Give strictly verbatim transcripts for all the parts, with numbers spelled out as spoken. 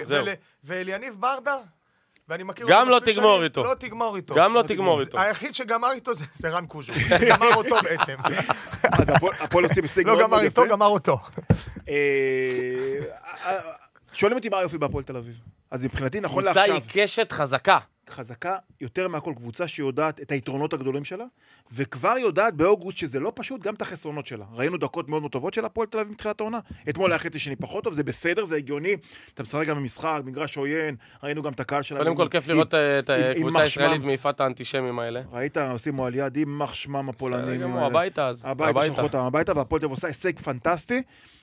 ואליניב ברדה, ואני מכיר גם לא תגמור איתו. לא תגמור איתו. גם לא תגמור איתו. היחיד שגמר איתו זה רן קוז'ו. גמר אותו בעצם. אז הפועל עושים הישג מאוד לא גמר איתו, גמר אותו. שואלים אותי מה היופי בהפועל תל אביב. אז מבחינתי נכון לעכשיו... קבוצה עיקשת חזקה. חזקה יותר מהכל קבוצה שיודעת את היתרונות הגדולים שלה, וכבר יודעת באוגוסט שזה לא פשוט גם את החסרונות שלה. ראינו דקות מאוד מאוד טובות של הפועל תל אביב מתחילת העונה. אתמול היה חצי שני פחות טוב, זה בסדר, זה הגיוני. אתה משחק גם במשחק, מגרש עוין, ראינו גם את הקהל שלה. קודם כל כיף לראות את הקבוצה הישראלית מעיפת האנטישמים האלה. ראית, עושים מועל יד עם מחשמם הפולנים. הביתה אז. הביתה שלחו אותם הביתה, והפועל תל אביב עושה הישג פנטסטי.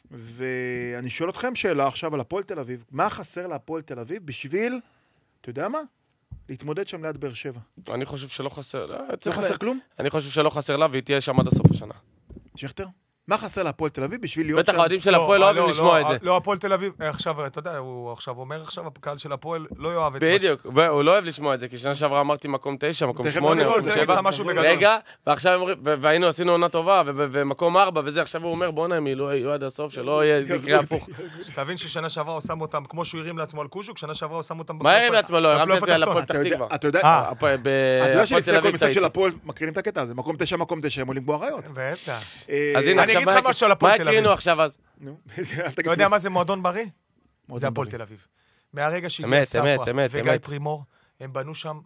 ואני שואל אתכם שאלה עכשיו על הפועל תל אביב. מה חסר להפועל תל אביב בשביל, אתה יודע מה? להתמודד שם ליד באר שבע. אני חושב שלא חסר. לא חסר כלום? אני חושב שלא חסר לה, והיא תהיה שם עד הסוף השנה. שכתר? מה חסר להפועל תל אביב בשביל להיות שם? בטח האוהדים של הפועל לא אוהבים לשמוע את זה. לא, הפועל תל אביב, עכשיו, אתה יודע, הוא עכשיו אומר עכשיו, הקהל של הפועל לא יאהב את מה ש... בדיוק, הוא לא אוהב לשמוע את זה, כי שנה שעברה אמרתי מקום תשע, מקום שמונה, מקום שבע. רגע, ועכשיו והיינו, עשינו עונה טובה, ומקום ארבע וזה, עכשיו הוא אומר, בוא נעים, לא יהיו עד הסוף, שלא יהיה יקרה הפוך. תבין ששנה שעברה הוא שם אותם, כמו שהוא הרים לעצמו על קוז'וק, שנה שעברה הוא שם אותם... מה הרים לעצמו? לא, הרמתי את זה על הפועל פתח תקווה. אתה יודע, שלפני כל משחק של הפועל מקרינים את הקטע הזה, מקום תשע, מקום תשע, הם עולים בו אריות. בטח. אז הנה, אני אגיד לך משהו על הפועל תל אביב. הקרינו עכשיו אז? אתה יודע מה זה מועדון בריא? זה הפועל תל אביב. מהרגע שהגיע ספרה וגיא פרימור, הם בנו שם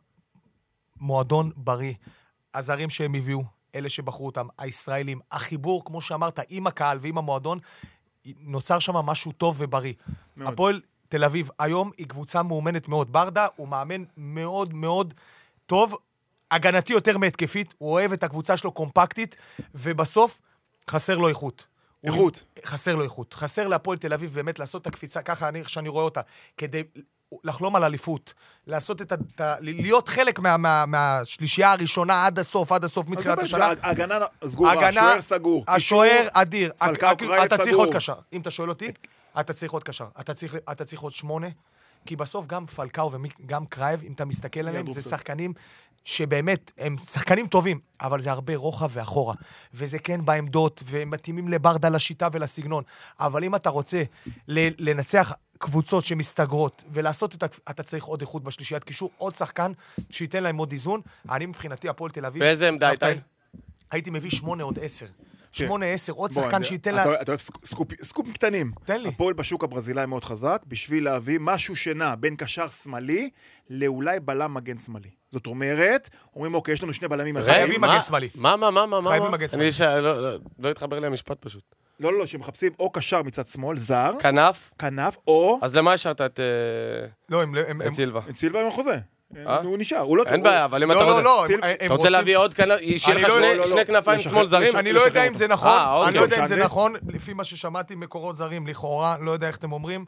מועדון בריא. הזרים שהם הביאו, אלה שבחרו אותם, הישראלים, החיבור, כמו שאמרת, עם הקהל ועם המועדון, נוצר שם משהו טוב ובריא. הפועל תל אביב היום היא קבוצה מאומנת מאוד. ברדה הוא מאמן מאוד מאוד טוב, הגנתי יותר מהתקפית, הוא אוהב את הקבוצה שלו קומפקטית, ובסוף חסר לו איכות. איכות. חסר לו איכות. חסר להפועל תל אביב באמת לעשות את הקפיצה, ככה אני, שאני רואה אותה, כדי לחלום על אליפות, לעשות את ה... להיות חלק מה, מה, מהשלישייה הראשונה עד הסוף, עד הסוף, מתחילת השנה. הגנה סגורה, השוער סגור. השוער אדיר. פלקאו קרייב אתה צריך סגור. עוד קשר. אם אתה שואל אותי, אתה צריך עוד קשר. אתה צריך, אתה צריך עוד שמונה, כי בסוף גם פלקאו וגם קרייב, אם אתה מסתכל עליהם, זה שחקנים שבאמת הם שחקנים טובים, אבל זה הרבה רוחב ואחורה, וזה כן בעמדות, והם מתאימים לברדה לשיטה ולסגנון, אבל אם אתה רוצה לנצח קבוצות שמסתגרות, ולעשות את, אתה צריך עוד איכות בשלישיית קישור, עוד שחקן שייתן להם עוד איזון. אני מבחינתי הפועל תל אביב... באיזה עמדה הייתה? הייתי מביא שמונה עוד עשר. שמונה, עשר, עוד שחקן שייתן לה... אתה אוהב סקופים קטנים. תן לי. הפועל בשוק הברזילאי מאוד חזק, בשביל להביא משהו שנע בין קשר שמאלי, לאולי בלם מגן שמאלי. זאת אומרת, אומרים, אוקיי, יש לנו שני בלמים... חייבים מגן שמאלי. מה, מה, מה, מה? חייבים מגן שמאלי. לא התחבר לי המשפט פשוט. לא, לא, שמחפשים או קשר מצד שמאל, זר. כנף. כנף, או... אז למה השארת את... לא, הם... את סילבה. את סילבה עם החוזה. הוא נשאר, הוא לא... אין בעיה, אבל אם אתה רוצה... לא, לא, אתה רוצה להביא עוד כנף, שיהיה לך שני כנפיים שמאל זרים? אני לא יודע אם זה נכון, אני לא יודע אם זה נכון, לפי מה ששמעתי מקורות זרים, לכאורה, לא יודע איך אתם אומרים,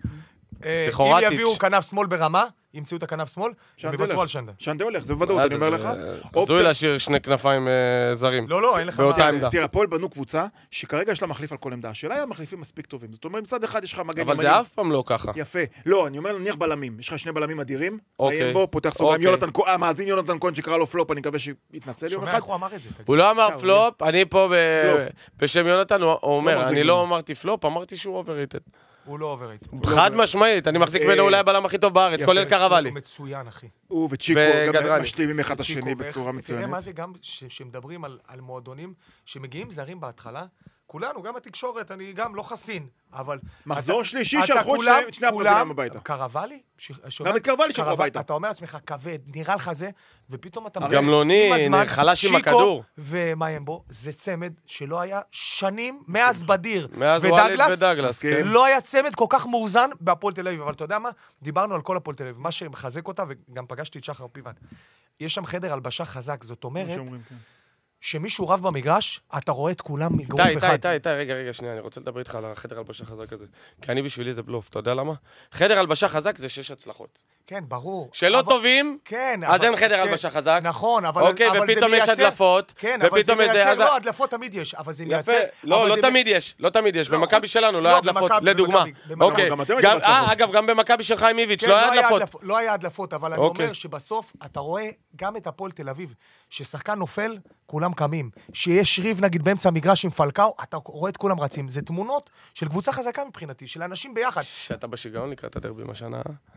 אם יביאו כנף שמאל ברמה, ימצאו את הכנף שמאל, הם יוותרו על שנדה. שנדה הולך, זה בוודאות, אני אומר לך. זוי להשאיר שני כנפיים זרים. לא, לא, אין לך באותה עמדה. תראה, הפועל בנו קבוצה, שכרגע יש לה מחליף על כל עמדה. השאלה היא המחליפים מספיק טובים. זאת אומרת, מצד אחד יש לך מגן ימני. אבל זה אף פעם לא ככה. יפה. לא, אני אומר, נניח בלמים. יש לך שני בלמים אדירים. אוקיי. בוא, פותח סוגריים. יונתן כהן, המאזין יונתן כהן שקרא לו פלופ, אני מקווה שיתנצל יום אחד. שומע איך הוא אמר את זה? הוא לא אמר פלופ, אני פה בשם יונתן, הוא אומר, אני לא אמרתי פלופ, אמרתי שהוא אוברייטד. הוא לא עובר איתו. חד משמעית, אני מחזיק ממנו אולי הבלם הכי טוב בארץ, כולל קרבלי. הוא מצוין, אחי. הוא וצ'יקו גם משלימים אחד השני בצורה מצוינת. תראה מה זה גם שמדברים על מועדונים שמגיעים זרים בהתחלה, כולנו, גם התקשורת, אני גם לא חסין, אבל... מחזור שלישי שלחו את שני הברזילאים הביתה. קרבלי? גם את קרבלי שלחו הביתה. אתה אומר לעצמך, כבד, נראה לך זה, ופתאום אתה... גמלוני, חלש עם הכדור. ומיימבו, זה צמד שלא היה שנים, מאז בדיר ודגלס, לא היה צמד כל כך מאוזן בהפועל תל אביב, אבל אתה יודע מה? דיברנו על כל הפועל תל אביב, מה שמחזק אותה, וגם פגשתי את שחר פיבן. יש שם חדר הלבשה חזק, זאת אומרת... שמישהו רב במגרש, אתה רואה את כולם מגרוף אחד. איתי, איתי, איתי, רגע, רגע, שנייה, אני רוצה לדבר איתך על החדר הלבשה חזק הזה. כי אני בשבילי זה בלוף, אתה יודע למה? חדר הלבשה חזק זה שש הצלחות. כן, ברור. שלא טובים, אז אין חדר הלבשה חזק. נכון, אבל זה מייצר... אוקיי, ופתאום יש הדלפות. כן, אבל זה מייצר, לא, הדלפות תמיד יש, אבל זה מייצר... לא, לא תמיד יש, לא תמיד יש. במכבי שלנו לא היה הדלפות, לדוגמה. אוקיי, אגב, גם במכבי של חיים איביץ' לא היה הדלפות. לא היה הדלפות, אבל אני אומר שבסוף אתה רואה גם את הפועל תל אביב, ששחקן נופל, כולם קמים. שיש ריב נגיד באמצע המגרש עם פלקאו, אתה רואה את כולם רצים. זה תמונות של קבוצה חזקה מבחינתי, של אנשים ביחד. שאתה בשיגעון לקראת הדרבי בשנה.